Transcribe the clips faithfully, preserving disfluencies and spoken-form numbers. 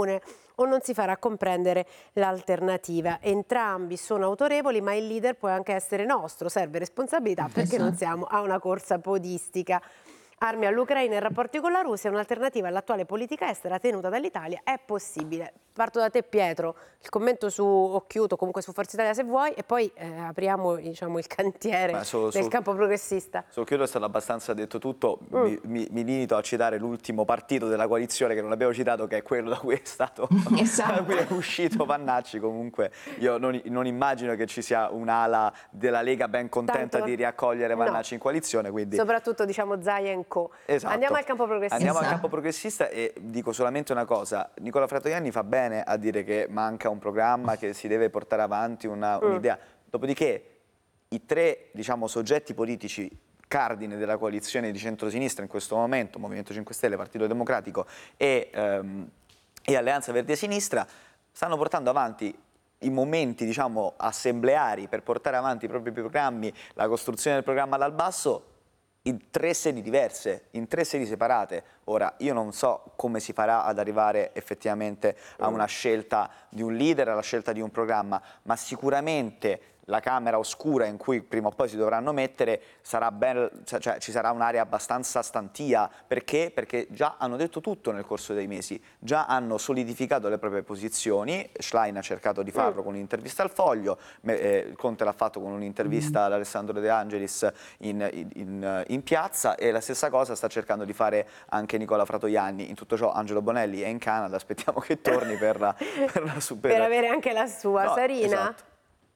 comune o non si farà comprendere l'alternativa. Entrambi sono autorevoli, ma il leader può anche essere nostro, serve responsabilità perché non siamo a una corsa podistica. Armi all'Ucraina e rapporti con la Russia, un'alternativa all'attuale politica estera tenuta dall'Italia è possibile. Parto da te, Pietro, il commento su Occhiuto, comunque su Forza Italia se vuoi, e poi eh, apriamo diciamo, il cantiere su, del su, campo progressista. Su Occhiuto è stato abbastanza detto tutto, mm. mi, mi, mi limito a citare l'ultimo partito della coalizione che non abbiamo citato, che è quello da cui è stato esatto. da cui è uscito Vannacci. Comunque io non, non immagino che ci sia un'ala della Lega ben contenta Tanto, di riaccogliere Vannacci no. in coalizione. Quindi... Soprattutto diciamo Zaia e Co. Esatto. Andiamo al campo progressista. Andiamo al campo progressista e dico solamente una cosa, Nicola Fratoianni fa bene a dire che manca un programma, che si deve portare avanti un'idea, mm. dopodiché i tre diciamo, soggetti politici cardine della coalizione di centrosinistra in questo momento, Movimento cinque Stelle, Partito Democratico e, ehm, e Alleanza Verdi e Sinistra, stanno portando avanti i momenti diciamo, assembleari per portare avanti i propri programmi, la costruzione del programma dal basso, in tre sedi diverse, in tre sedi separate. Ora, io non so come si farà ad arrivare effettivamente a una scelta di un leader, alla scelta di un programma, ma sicuramente la camera oscura in cui prima o poi si dovranno mettere sarà ben, cioè ci sarà un'area abbastanza stantia. Perché? Perché già hanno detto tutto nel corso dei mesi, già hanno solidificato le proprie posizioni. Schlein ha cercato di farlo con un'intervista al Foglio, eh, Conte l'ha fatto con un'intervista mm. ad Alessandro De Angelis in, in, in piazza, e la stessa cosa sta cercando di fare anche Nicola Fratoianni. In tutto ciò Angelo Bonelli è in Canada, aspettiamo che torni per, la, per, la super... per avere anche la sua. No, Sarina? Esatto.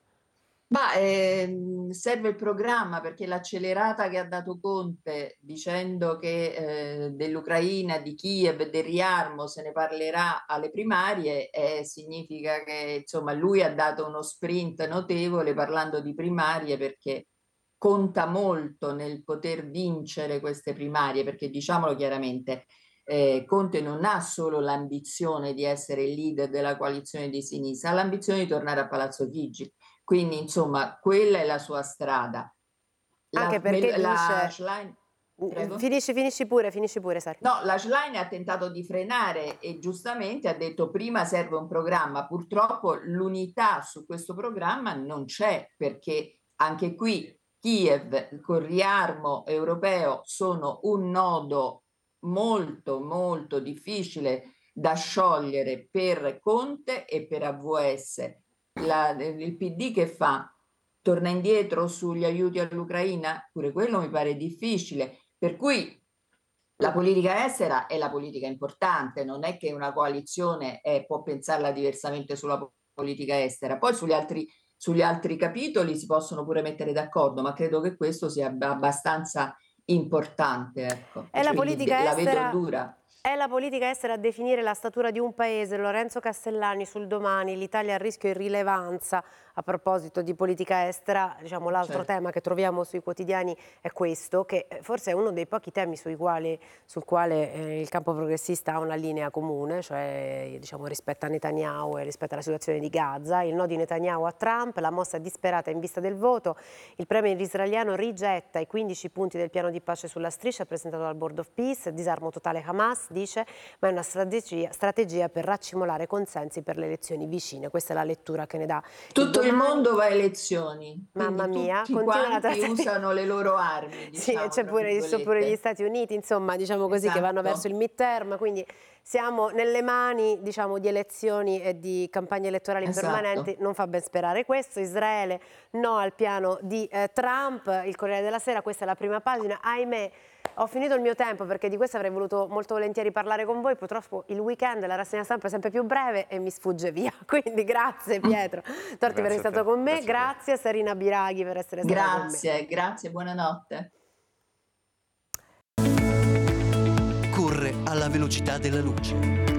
Ma eh, serve il programma, perché l'accelerata che ha dato Conte dicendo che eh, dell'Ucraina, di Kiev, del riarmo se ne parlerà alle primarie, eh, significa che insomma lui ha dato uno sprint notevole parlando di primarie, perché conta molto nel poter vincere queste primarie, perché diciamolo chiaramente, eh, Conte non ha solo l'ambizione di essere il leader della coalizione di sinistra, ha l'ambizione di tornare a Palazzo Chigi. Quindi, insomma, quella è la sua strada. La, Anche perché la dice... Schlein... Finisci, finisci pure, finisci pure, Sari. No, la Schlein ha tentato di frenare e giustamente ha detto prima serve un programma. Purtroppo l'unità su questo programma non c'è, perché anche qui Kiev col riarmo europeo sono un nodo molto, molto difficile da sciogliere per Conte e per A V S. La, il P D che fa? Torna indietro sugli aiuti all'Ucraina? Pure quello mi pare difficile. Per cui la politica estera è la politica importante, non è che una coalizione eh, può pensarla diversamente sulla politica estera. Poi sugli altri, sugli altri capitoli si possono pure mettere d'accordo, ma credo che questo sia abbastanza importante. Ecco. È la politica la estera... vedo dura. È la politica estera a definire la statura di un paese. Lorenzo Castellani sul Domani, l'Italia a rischio irrilevanza. A proposito di politica estera, diciamo, l'altro certo. tema che troviamo sui quotidiani è questo, che forse è uno dei pochi temi sui quali, sul quale eh, il campo progressista ha una linea comune, cioè diciamo, rispetto a Netanyahu e rispetto alla situazione di Gaza. Il no di Netanyahu a Trump, la mossa disperata in vista del voto. Il premier israeliano rigetta i quindici punti del piano di pace sulla striscia presentato dal Board of Peace, disarmo totale Hamas, dice, ma è una strategia, strategia per raccimolare consensi per le elezioni vicine. Questa è la lettura che ne dà tutto il mondo va a elezioni. Mamma mia, tutti quanti usano le loro armi. Diciamo, sì, c'è pure, ci sono pure gli Stati Uniti, insomma, diciamo così, esatto. che vanno verso il midterm, quindi siamo nelle mani, diciamo, di elezioni e di campagne elettorali esatto. permanenti. Non fa ben sperare questo. Israele no al piano di eh, Trump. Il Corriere della Sera, questa è la prima pagina. Ahimè, ho finito il mio tempo perché di questo avrei voluto molto volentieri parlare con voi. Purtroppo il weekend, la rassegna stampa è sempre più breve e mi sfugge via. Quindi grazie Pietro Torti grazie per essere stato con me, grazie, grazie a Sarina Biraghi per essere stata con me. Grazie, grazie, buonanotte. Corre alla velocità della luce.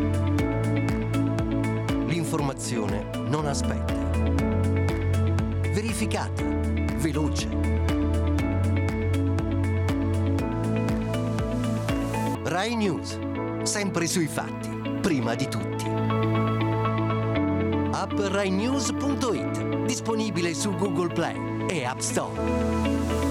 L'informazione non aspetta. Verificata, veloce. Rai News, sempre sui fatti, prima di tutti. App rai news punto it, disponibile su Google Play e App Store.